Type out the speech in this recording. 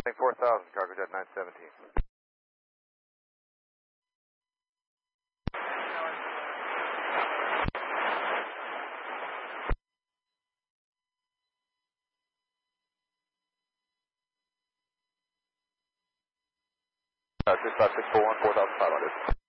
4000, cargo jet 917. Six 5 6 4 1 4500.